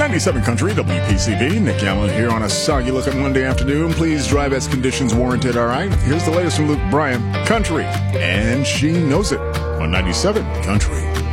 97 Country, WPCB. Nick Allen here on a soggy-looking Monday afternoon. Please drive as conditions warranted, all right? Here's the latest from Luke Bryan, Country, and she knows it on 97 Country.